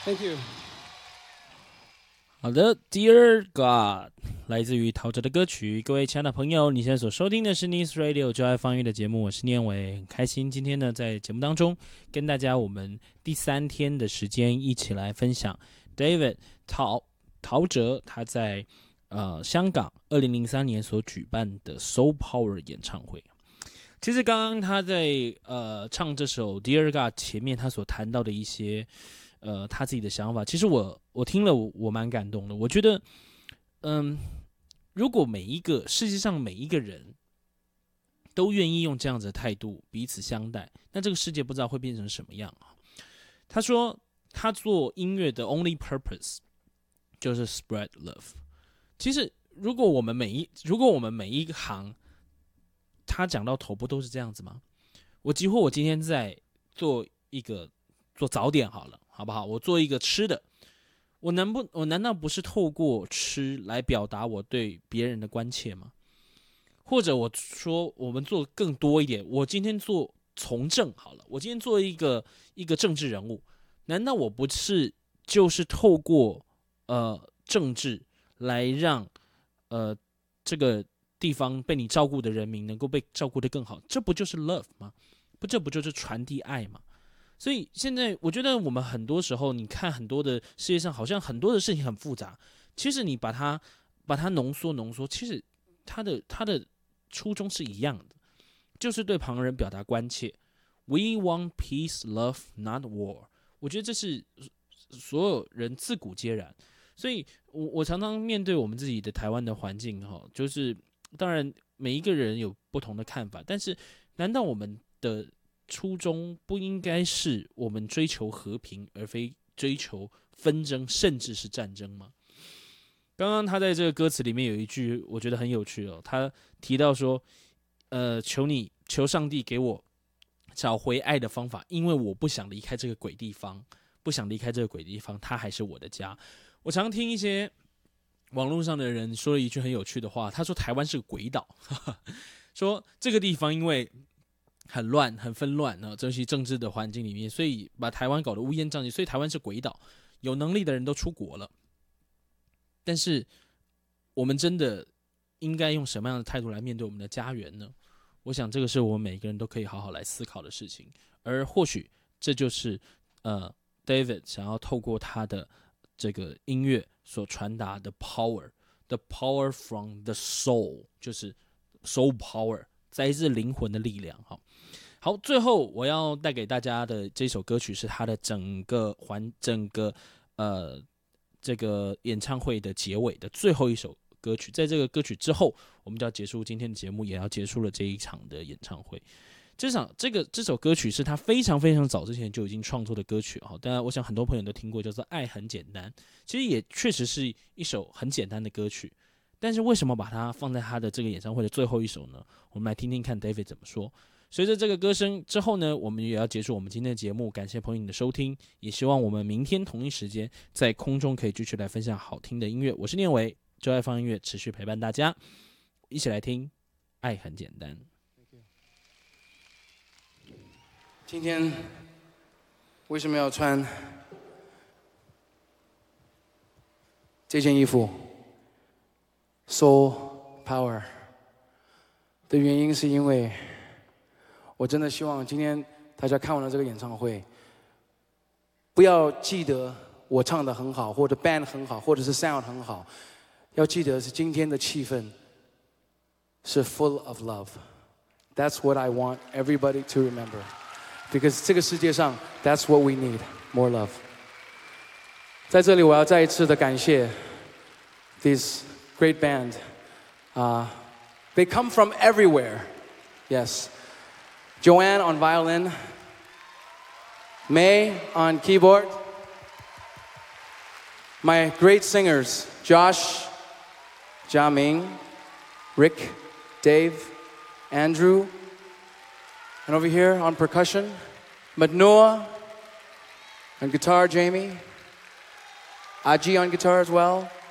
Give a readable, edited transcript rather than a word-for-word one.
Thank you。 好的 ，Dear God， 来自于陶喆的歌曲。各位亲爱的朋友，你现在所收听的是 Nice Radio 就爱放音乐的节目，我是念伟，很开心今天呢在节目当中跟大家我们第3天的时间一起来分享 David 陶喆他在香港2003年所举办的 Soul Power 演唱会。其实刚刚他在唱这首 Dear God 前面他所谈到的一些他自己的想法，其实我听了我蛮感动的。我觉得如果世界上每一个人都愿意用这样子的态度彼此相待，那这个世界不知道会变成什么样啊。他说他做音乐的 only purpose 就是 spread love。其实如果我们每一行他讲到头不都是这样子吗？我今天在做早点好了，好不好？我做一个吃的，我难道不是透过吃来表达我对别人的关切吗？或者我说我们做更多一点，我今天做从政好了，我今天做一个政治人物，难道我不是就是透过政治来让这个地方被你照顾的人民能够被照顾得更好，这不就是 love 吗？这不就是传递爱吗？所以现在我觉得我们很多时候，你看很多的世界上好像很多的事情很复杂，其实你把它浓缩，其实它的初衷是一样的，就是对旁人表达关切。We want peace, love, not war。我觉得这是所有人自古皆然。所以我常常面对我们自己的台湾的环境，就是当然每一个人有不同的看法，但是难道我们的初衷不应该是我们追求和平，而非追求纷争，甚至是战争吗？刚刚他在这个歌词里面有一句我觉得很有趣哦，他提到说，求上帝给我找回爱的方法，因为我不想离开这个鬼地方，它还是我的家。我常听一些网络上的人说了一句很有趣的话，他说台湾是个鬼岛，说这个地方因为很乱很纷乱这些政治的环境里面，所以把台湾搞得乌烟瘴气，所以台湾是鬼岛，有能力的人都出国了。但是我们真的应该用什么样的态度来面对我们的家园呢？我想这个是我们每个人都可以好好来思考的事情，而或许这就是David 想要透过他的这个音乐所传达的 power，the power from the soul， 就是 soul power， 来自灵魂的力量。好，最后我要带给大家的这首歌曲是他的整个这个演唱会的结尾的最后一首歌曲。在这个歌曲之后，我们就要结束今天的节目，也要结束了这一场的演唱会。这首歌曲是他非常非常早之前就已经创作的歌曲，当然我想很多朋友都听过，叫做《爱很简单》。其实也确实是一首很简单的歌曲，但是为什么把它放在他的这个演唱会的最后一首呢？我们来听听看 David 怎么说。随着这个歌声之后呢，我们也要结束我们今天的节目。感谢朋友你的收听，也希望我们明天同一时间在空中可以继续来分享好听的音乐。我是念伟，就爱放音乐，持续陪伴大家，一起来听《爱很简单》。 今天为什么要穿这件衣服 ？Soul Power 的原因是因为我真的希望今天大家看完了这个演唱会，不要记得我唱得很好，或者 band 很好，或者是 sound 很好，要记得是今天的气氛是 full of love. That's what I want everybody to remember. Because 这个世界上 that's what we need, more love. 在这里我要再一次的感谢 this great band. They come from everywhere. Yes. Joanne on violin, May on keyboard, my great singers, Josh, Jiaming, Rick, Dave, Andrew, and over here on percussion, Madnoa, on guitar, Jamie, Aji on guitar as well,